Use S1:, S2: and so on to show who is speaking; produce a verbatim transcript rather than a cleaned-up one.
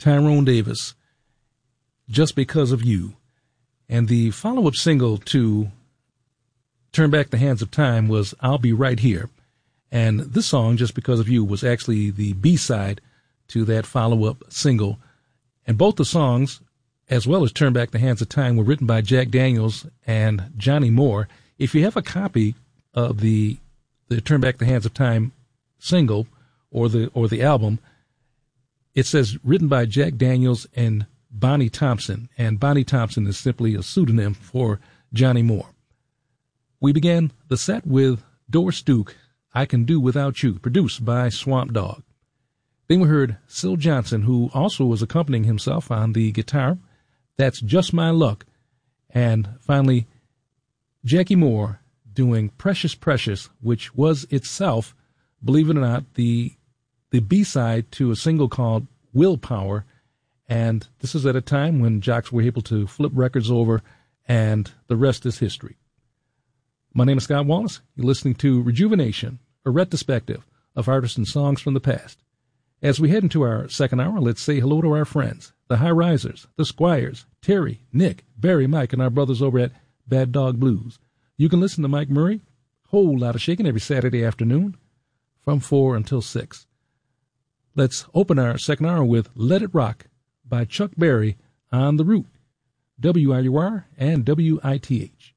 S1: Tyrone Davis, Just Because of You. And the follow-up single to Turn Back the Hands of Time was I'll Be Right Here. And this song, Just Because of You, was actually the B-side to that follow-up single. And both the songs, as well as Turn Back the Hands of Time, were written by Jack Daniels and Johnny Moore. If you have a copy of the the Turn Back the Hands of Time single or the or the album, it says written by Jack Daniels and Bonnie Thompson, and Bonnie Thompson is simply a pseudonym for Johnny Moore. We began the set with Doris Duke, I Can Do Without You, produced by Swamp Dogg. Then we heard Syl Johnson, who also was accompanying himself on the guitar. That's Just My Luck. And finally, Jackie Moore doing Precious Precious, which was itself, believe it or not, the the B-side to a single called Willpower. And this is at a time when jocks were able to flip records over, and the rest is history. My name is Scott Wallace. You're listening to Rejuvenation, a retrospective of artists and songs from the past. As we head into our second hour, let's say hello to our friends, the High Risers, the Squires, Terry, Nick, Barry, Mike, and our brothers over at Bad Dog Blues. You can listen to Mike Murray, Whole Lotta Shakin', every Saturday afternoon from four until six. Let's open our second hour with Let It Rock by Chuck Berry on The Root, W I U R and W I T H.